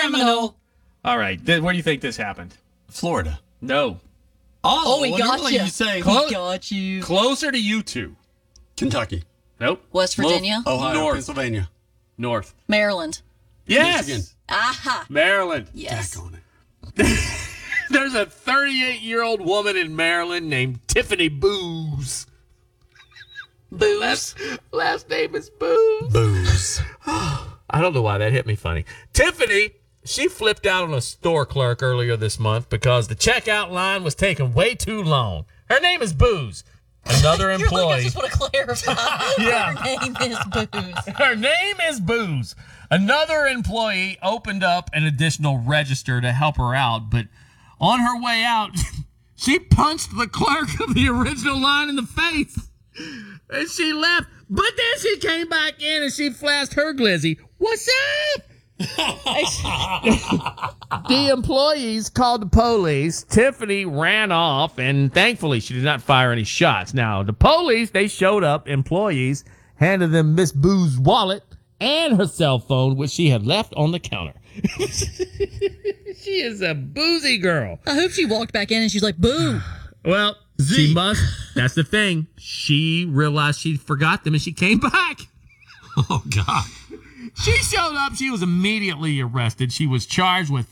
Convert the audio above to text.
criminal. All right. Where do you think this happened? Florida. No. Oh, we got normally you. you say We got you. Closer to you two. Kentucky, Nope. West Virginia, Ohio, North. Pennsylvania. North. Maryland. Yes. Michigan. Aha. Maryland. Yes. Back on it. There's a 38-year-old woman in Maryland named Tiffany Booze. Booze. Last name is Booze. Booze. I don't know why that hit me funny. Tiffany, she flipped out on a store clerk earlier this month because the checkout line was taking way too long. Her name is Booze. Another I employee. just want to clarify. Yeah. Her name is Booze. Her name is Booze. Another employee opened up an additional register to help her out, but on her way out, she punched the clerk of the original line in the face. And she left. But then she came back in and she flashed her glizzy. What's up? The employees called the police. Tiffany ran off, and thankfully she did not fire any shots. Now, the police, they showed up. Employees handed them Miss Boo's wallet and her cell phone, which she had left on the counter. She is a boozy girl. I hope she walked back in and she's like, boo. Well, she must. That's the thing. She realized she forgot them and she came back. Oh, God. She showed up. She was immediately arrested. She was charged with